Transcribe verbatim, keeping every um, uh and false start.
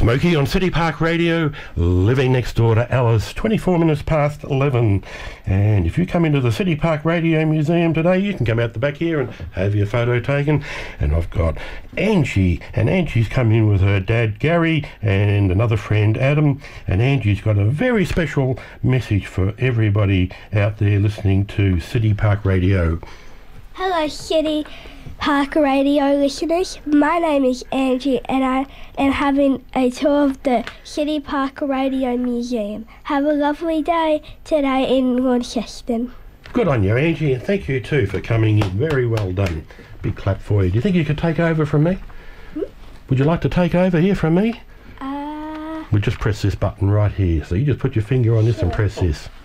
Smokey on City Park Radio, living next door to Alice, twenty-four minutes past eleven. And if you come into the City Park Radio Museum today, you can come out the back here and have your photo taken. And I've got Angie, and Angie's come in with her dad Gary and another friend Adam. And Angie's got a very special message for everybody out there listening to City Park Radio. Hello, City Park Radio listeners. My name is Angie, and I am having a tour of the City Park Radio Museum. Have a lovely day today in Launceston. Good on you, Angie, and thank you too for coming in. Very well done. Big clap for you. Do you think you could take over from me? Hmm? Would you like to take over here from me? Uh... We'll just press this button right here. So you just put your finger on this sure. and press this.